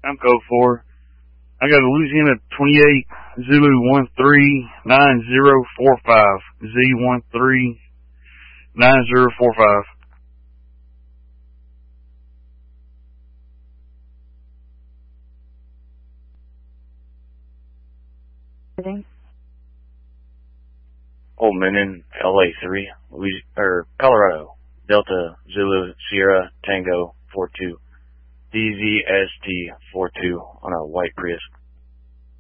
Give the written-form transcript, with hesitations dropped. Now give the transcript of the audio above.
I'm code 4. I got a Louisiana 28 Zulu 139045. Z139045. Old Moonin, LA3, Colorado, Delta Zulu Sierra Tango 42, DZST 42 on a white Prius.